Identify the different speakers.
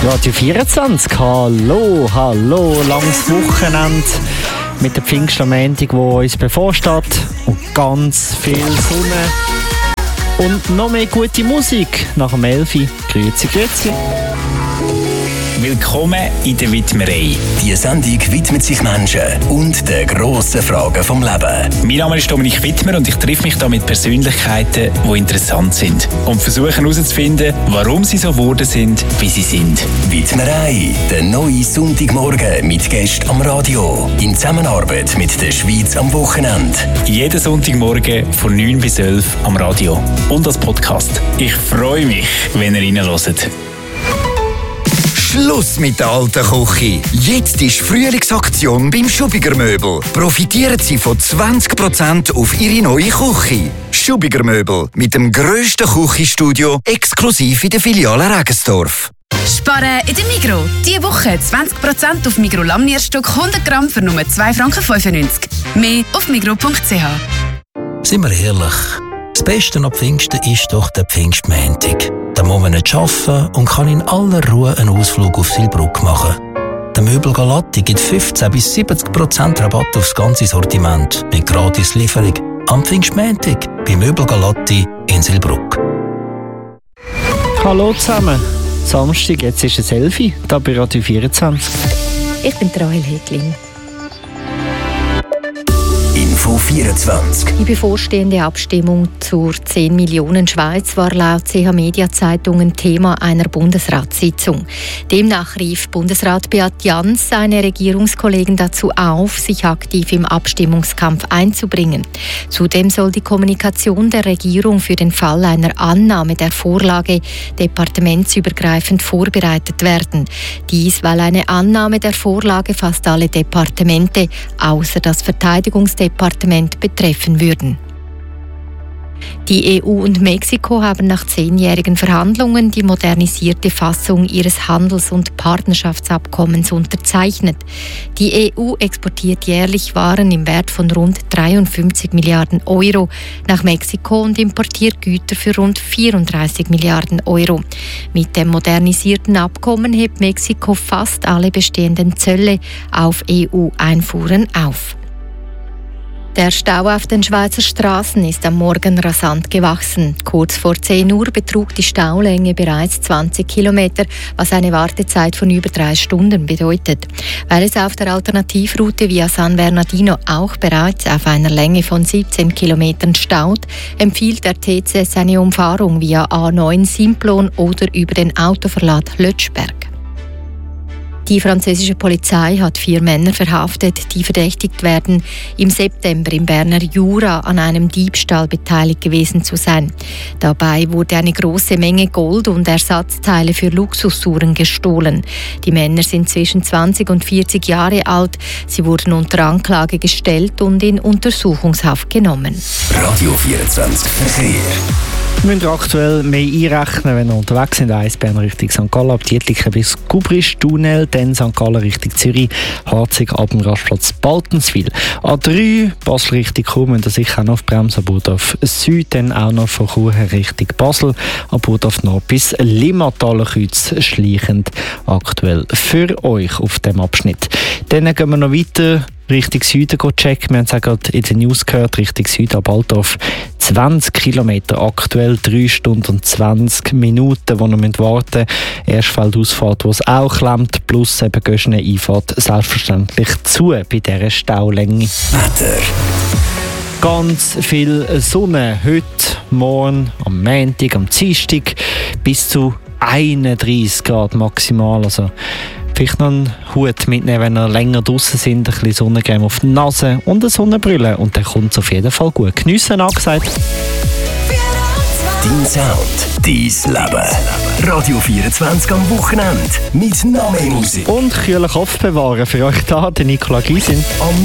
Speaker 1: Radio 24, hallo, langes Wochenende mit der Pfingstmontag, die uns bevorsteht und ganz viel Sonne und noch mehr gute Musik nach dem 11. Grüezi.
Speaker 2: Willkommen in der Widmerei.
Speaker 3: Die Sendung widmet sich Menschen und den grossen Fragen vom Leben.
Speaker 2: Mein Name ist Dominik Wittmer und ich treffe mich hier mit Persönlichkeiten, die interessant sind und versuche herauszufinden, warum sie so geworden sind, wie sie sind.
Speaker 3: Widmerei, der neue Sonntagmorgen mit Gästen am Radio. In Zusammenarbeit mit der Schweiz am Wochenende.
Speaker 2: Jeden Sonntagmorgen von 9 bis 11 am Radio und als Podcast. Ich freue mich, wenn ihr reinhört.
Speaker 3: Schluss mit der alten Küche. Jetzt ist Frühlingsaktion beim Schubiger Möbel. Profitieren Sie von 20% auf Ihre neue Küche. Schubiger Möbel mit dem grössten Küchenstudio exklusiv in der Filiale Regensdorf.
Speaker 4: Sparen in der Migros. Diese Woche 20% auf Migros Lammnierstück 100 Gramm für nur 2,95 Franken. Mehr auf migros.ch.
Speaker 5: Seien wir ehrlich, das Beste an Pfingsten ist doch der Pfingstmontag. Da muss man nicht arbeiten und kann in aller Ruhe einen Ausflug auf Silbrugg machen. Der Möbel Galatti gibt 15-70% Rabatt aufs ganze Sortiment mit gratis Lieferung am Pfingstmontag bei Möbel Galatti in Silbrugg.
Speaker 1: Hallo zusammen, Samstag, jetzt ist es 11 Uhr, da bei Radio 24.
Speaker 6: Ich bin Rahel Hedlin.
Speaker 3: Info 24.
Speaker 6: Die bevorstehende Abstimmung zur 10 Millionen Schweiz war laut CH Media Zeitung ein Thema einer Bundesratssitzung. Demnach rief Bundesrat Beat Jans seine Regierungskollegen dazu auf, sich aktiv im Abstimmungskampf einzubringen. Zudem soll die Kommunikation der Regierung für den Fall einer Annahme der Vorlage departementsübergreifend vorbereitet werden. Dies, weil eine Annahme der Vorlage fast alle Departemente außer das Verteidigungsdepartement betreffen würden. Die EU und Mexiko haben nach 10-jährigen Verhandlungen die modernisierte Fassung ihres Handels- und Partnerschaftsabkommens unterzeichnet. Die EU exportiert jährlich Waren im Wert von rund 53 Milliarden Euro nach Mexiko und importiert Güter für rund 34 Milliarden Euro. Mit dem modernisierten Abkommen hebt Mexiko fast alle bestehenden Zölle auf EU-Einfuhren auf. Der Stau auf den Schweizer Straßen ist am Morgen rasant gewachsen. Kurz vor 10 Uhr betrug die Staulänge bereits 20 Kilometer, was eine Wartezeit von über 3 Stunden bedeutet. Weil es auf der Alternativroute via San Bernardino auch bereits auf einer Länge von 17 Kilometern staut, empfiehlt der TCS eine Umfahrung via A9 Simplon oder über den Autoverlad Lötschberg. Die französische Polizei hat 4 Männer verhaftet, die verdächtigt werden, im September im Berner Jura an einem Diebstahl beteiligt gewesen zu sein. Dabei wurde eine große Menge Gold und Ersatzteile für Luxusuhren gestohlen. Die Männer sind zwischen 20 und 40 Jahre alt. Sie wurden unter Anklage gestellt und in Untersuchungshaft genommen.
Speaker 3: Radio 24 Verkehr.
Speaker 1: Wir müssen aktuell mehr einrechnen, wenn wir unterwegs sind. Eisbären Richtung St. Gallen, ab Dietliken bis Gubrisch-Tunnel, dann St. Gallen Richtung Zürich, Harzig ab dem Rastplatz Baltenswil. A3, Basel Richtung Chur, müssen sicher auch noch auf Bremse, Burdorf Süd, dann auch noch von Chur Richtung Basel, ab Burdorf Nord bis Limmatalerkreuz schleichend aktuell für euch auf dem Abschnitt. Dann gehen wir noch weiter Richtung Süden checken. Wir haben es gerade in den News gehört, Richtung Süden ab Altdorf 20 Kilometer, aktuell 3 Stunden und 20 Minuten, wo wir warten müssen. Erstfeldausfahrt, wo es auch klemmt, plus eben Göschene Einfahrt selbstverständlich zu bei dieser Staulänge.
Speaker 3: Wetter.
Speaker 1: Ganz viel Sonne heute, morgen, am Montag, am Dienstag bis zu 31 Grad maximal. Also vielleicht noch einen Hut mitnehmen, wenn ihr länger draußen sind, ein bisschen Sonnencreme auf die Nase und eine Sonnenbrille und dann kommt es auf jeden Fall gut. Geniessen angesagt.
Speaker 3: Dein Sound, dein Leben. Radio 24 am Wochenende mit noch mehr Musik.
Speaker 1: Und kühlen Kopf bewahren für euch da, der Nicola Gysin.
Speaker 3: Am